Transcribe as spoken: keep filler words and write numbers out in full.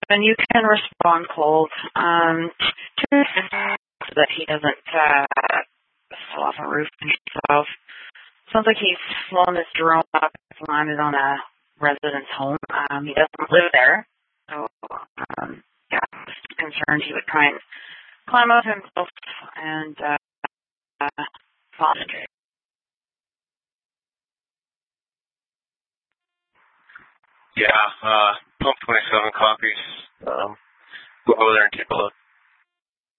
and you can respond cold. Um, to that he doesn't uh, fall off a roof himself. Sounds like he's flown this drone up and landed on a resident's home. Um, he doesn't live there, so um, yeah, just concerned he would try and climb out himself and uh, uh, fall. Yeah, uh, pump twenty-seven copies. Um, go over there and take a look.